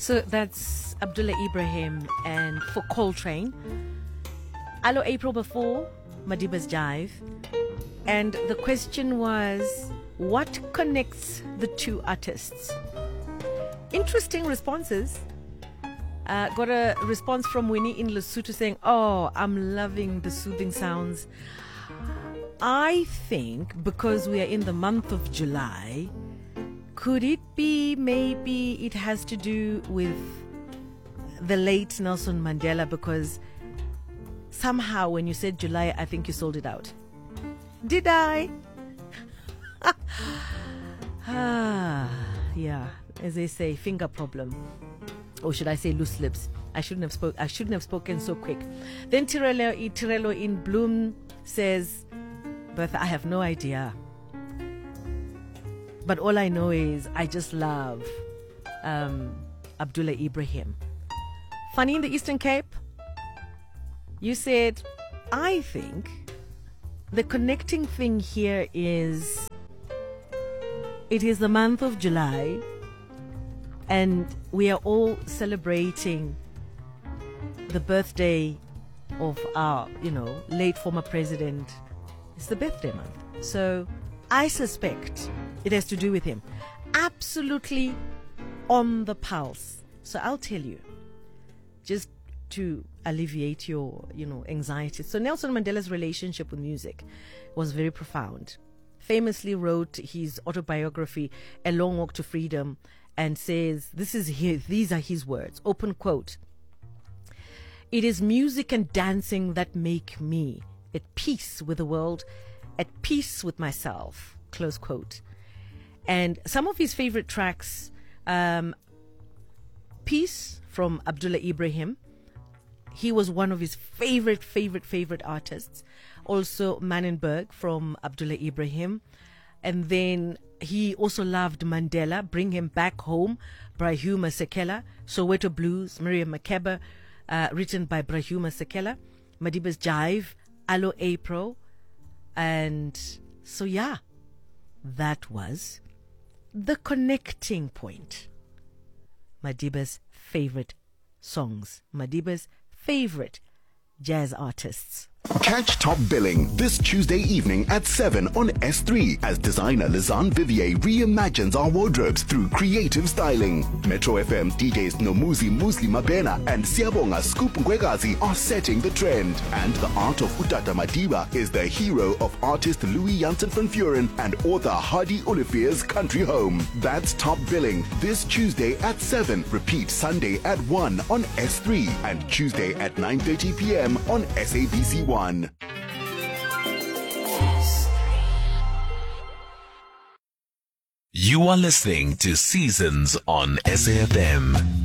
So that's Abdullah Ibrahim, and for Coltrane, Aloe April before Madiba's Jive. And the question was, what connects the two artists? Interesting responses. Got a response from Winnie in Lesotho saying, "Oh, I'm loving the soothing sounds." I think because we are in the month of July, could it be maybe it has to do with the late Nelson Mandela? Because somehow when you said July, I think you sold it out. Did I? Yeah, as they say, finger problem. Or should I say loose lips? I shouldn't have spoken so quick. Then Tirelo in Bloom says, Bertha, I have no idea. But all I know is I just love Abdullah Ibrahim. Funny in the Eastern Cape, you said, I think the connecting thing here is it is the month of July and we are all celebrating the birthday of our, late former president. It's the birthday month. So I suspect it has to do with him. Absolutely on the pulse. So I'll tell you, just to alleviate your, anxiety. So Nelson Mandela's relationship with music was very profound. Famously wrote his autobiography, A Long Walk to Freedom, and says, these are his words, open quote, "It is music and dancing that make me at peace with the world, at peace with myself," close quote. And some of his favorite tracks, Peace from Abdullah Ibrahim. He was one of his favorite artists. Also Manenberg from Abdullah Ibrahim. And then he also loved Mandela, Bring Him Back Home, Brahuma Sekela, Soweto Blues, Miriam Makeba, written by Brahuma Sekela, Madiba's Jive, Aloe April. And so, yeah, that was the connecting point. Madiba's favorite songs, Madiba's favorite jazz artists. Catch Top Billing this Tuesday evening at 7 on S3 as designer Lizanne Vivier reimagines our wardrobes through creative styling. Metro FM DJs Nomuzi Musli Mabena and Siabonga Scoop Ngwegazi are setting the trend. And the art of Utata Madiba is the hero of artist Louis Janssen van Vuren and author Hardy Olivier's country home. That's Top Billing this Tuesday at 7. Repeat Sunday at 1 on S3 and Tuesday at 9:30 p.m. on SABC1. You are listening to Seasons on SAFM.